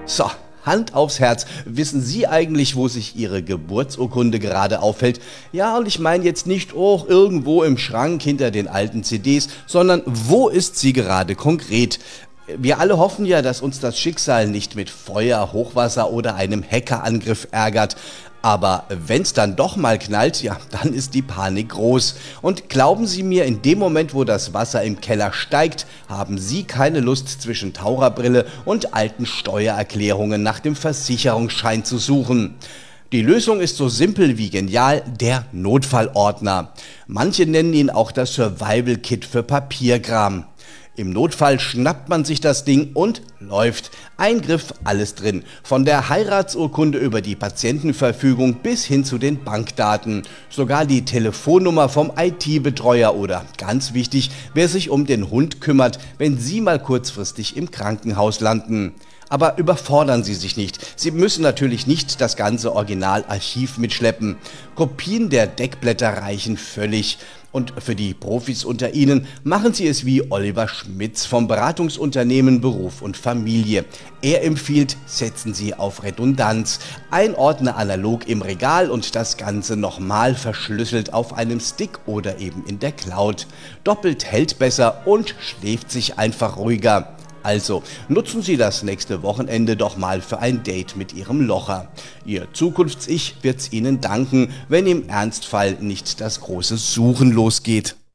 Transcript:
So, Hand aufs Herz. Wissen Sie eigentlich, wo sich Ihre Geburtsurkunde gerade aufhält? Ja, und ich meine jetzt nicht, oh, irgendwo im Schrank hinter den alten CDs, sondern wo ist sie gerade konkret? Wir alle hoffen ja, dass uns das Schicksal nicht mit Feuer, Hochwasser oder einem Hackerangriff ärgert. Aber wenn's dann doch mal knallt, ja, dann ist die Panik groß. Und glauben Sie mir, in dem Moment, wo das Wasser im Keller steigt, haben Sie keine Lust, zwischen Taucherbrille und alten Steuererklärungen nach dem Versicherungsschein zu suchen. Die Lösung ist so simpel wie genial: der Notfallordner. Manche nennen ihn auch das Survival Kit für Papierkram. Im Notfall schnappt man sich das Ding und läuft. Ein Griff, alles drin. Von der Heiratsurkunde über die Patientenverfügung bis hin zu den Bankdaten. Sogar die Telefonnummer vom IT-Betreuer oder, ganz wichtig, wer sich um den Hund kümmert, wenn Sie mal kurzfristig im Krankenhaus landen. Aber überfordern Sie sich nicht. Sie müssen natürlich nicht das ganze Originalarchiv mitschleppen. Kopien der Deckblätter reichen völlig. Und für die Profis unter Ihnen machen Sie es wie Oliver Schmitz vom Beratungsunternehmen Beruf und Familie. Er empfiehlt, setzen Sie auf Redundanz. Ein Ordner analog im Regal und das Ganze nochmal verschlüsselt auf einem Stick oder eben in der Cloud. Doppelt hält besser und schläft sich einfach ruhiger. Also nutzen Sie das nächste Wochenende doch mal für ein Date mit Ihrem Locher. Ihr Zukunfts-Ich wird's Ihnen danken, wenn im Ernstfall nicht das große Suchen losgeht.